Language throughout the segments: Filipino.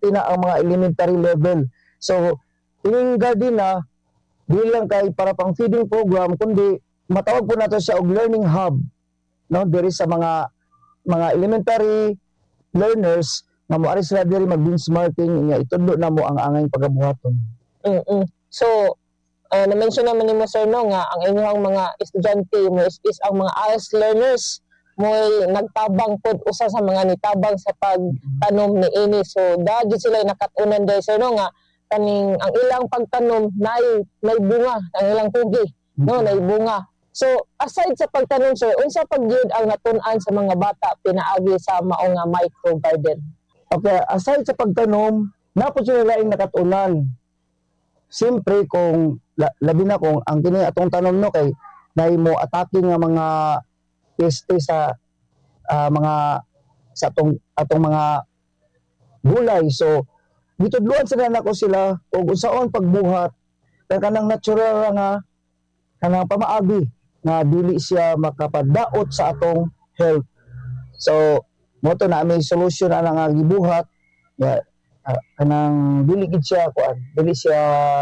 pati na ang mga elementary level. So ining garden na dili lang kay para pang feeding program, kundi matawag po nato siya og learning hub, no, diri sa mga elementary learners nga moari sila diri mag-benchmarking nga itudlo na mo ang angay pagabuhaton. So na-mention naman ni mo sir no nga ang inyong mga estudyante mo is ang mga ALS learners mo nagtabang pod usa sa mga nitabang sa pagtanom ni ini. So dagit sila nakatunan dai sir no nga kaning ang ilang pagtanom may bunga, ang ilang tugi no nay bunga. So aside sa pagtanom sir, unsa pag gyud ang natun-an sa mga bata pinaagi sa mao nga micro garden? Okay, aside sa pagtanom, napod sila laing nakatunan. Siyempre kung labi na kung ang kini atong tanom no kay dahil mo attacking nga mga peste sa mga sa atong mga gulay. So gitudluan sila nako sila og unsaon pagbuhat kay kanang natural nga kanang pamaagi nga dili siya makapadaot sa atong health. So mo to na may solution ana nga gibuhat ya kanang dili gid siya kuan, dili siya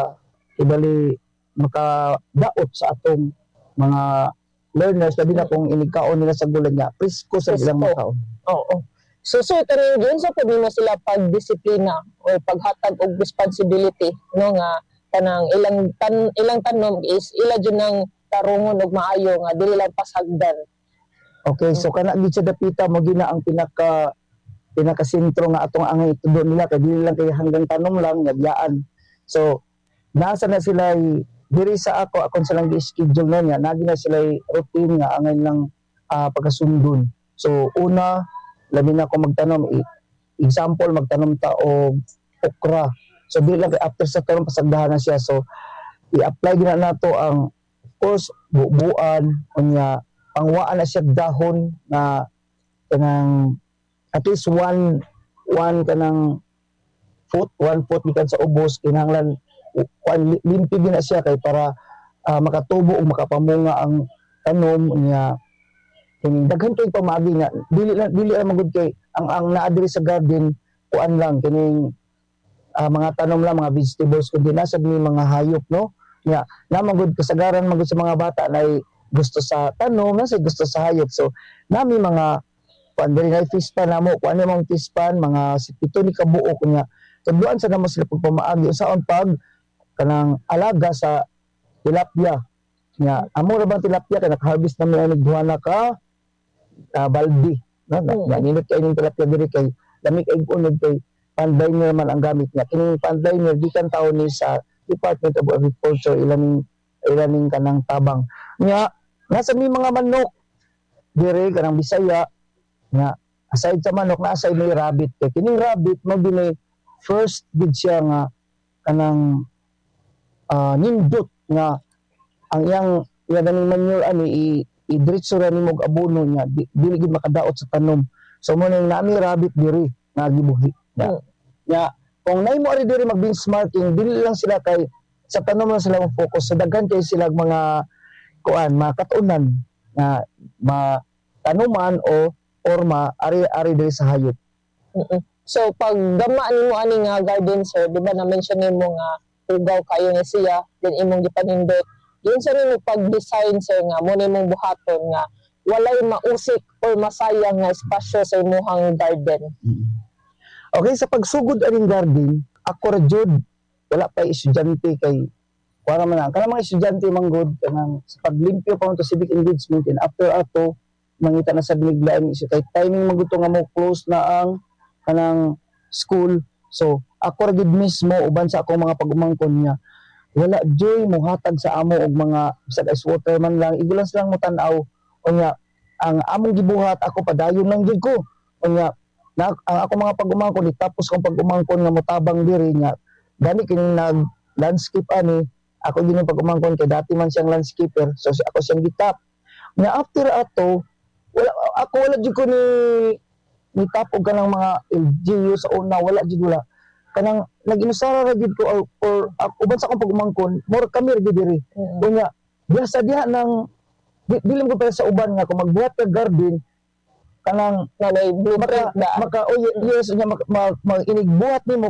ibali makadaot sa atong mga learners labi na kung inigkaon nila sa gulay niya presko sa ilang makaon. Oo. So kaning yun sa pwede mo sila pagdisiplina o paghatag og responsibility no nga kanang ilang tanom is ila jud nang tarungon og maayo nga dili lang pasagdan. Okay, so kana gid sa dapita mo gina ang pinakasentro nga atong angay tudo nila kay dili lang kay hanggang tanom lang nga biyaan. So nasa na sila diri sa akon silang gi-schedule na niya nagi na sila routine nga angay lang pagkasundon. So una labi na ko magtanom example magtanom ta og okra. So dili lang after sa tanom pasagdahan na siya. So i-apply gina nato ang of course buuan unya pangwaan na siya dahon na kanang at least one kanang one foot gikan sa ubos kinahanglan limpi gina siya kay para makatubo o makapamunga ang tanom niya. Kining daghan kay pamaagi nga dili ra magud kay ang naa diri sa garden kuan lang kining mga tanom lang mga vegetables kundi nasa ni mga hayop no nya na magud kasagaran magud sa mga bata na gusto sa tanom na gusto sa hayop. So nami mga kuan diri na fish pan namo kuan namang fish pan mga 7 ni kabuok nya tudloan sa namo sila pagpamaagi usaon pag kanang alaga sa tilapia nya amo ra bang tilapia kay naka-harvest namin ani duha ka baldi no naninot kay ning tilapia diri kay lami kay unod kay panday niya man ang gamit niya kining panday niya gikan taon ni sa Department of Agriculture ilaning kanang tabang nya nasa mi mga manok diri kanang Bisaya nya aside sa manok na aside may rabbit kay kining rabbit mo dinay first gid siya nga kanang nindot nga ang iyang daning manure ani i-diretso ra nimo og abono niya dili gid makadaot sa tanom. So mo ning nami rabbit diri nga gibuhi nya kung nay mo ari diri mag-benchmarking dili lang sila kay sa tanom lang sila focus sa daghan kay sila mga kuan makatunan nga tanuman o orma ari diri sa hayop. So pag gama nimo ani nga garden sir, di ba na mention nimo nga ugaw kayo ni siya then imong gipanindot. Yun sa nimo pag-design sir nga mo nimong buhaton nga walay mausik or masayang nga espasyo sa imong garden. Okay, sa pagsugod aning garden, ako ra jud wala pa estudyante kay para man kanang mga estudyante manggod kanang sa paglimpyo pa to civic engagement and after ato mangita na sa biniglaan isyu kay timing maguto nga mo close na ang kanang school. So ako ra gid mismo uban sa akong mga pag-umangkon niya wala joy mo hatag sa amo og mga bisag ice water man lang igulas lang mo tan-aw unya ang among gibuhat ako padayon lang jud ko unya ang ako mga pag-umangkon tapos kong pag-umangkon nga motabang diri nya gani kining nag landscape ani ako gini pag-umangkon kay dati man siyang landscaper so ako siyang gitap nya after ato wala jud ko ni tap og kanang mga LGU sa una wala jud wala kanang nag-inusara ra gid ko or uban sa akong pag-umangkon more kami ra gid diri unya biasa diha nang dili ko pa sa uban nga kung magbuhat ka garden kanang Walay blueprint maka yes nya inigbuhat nimo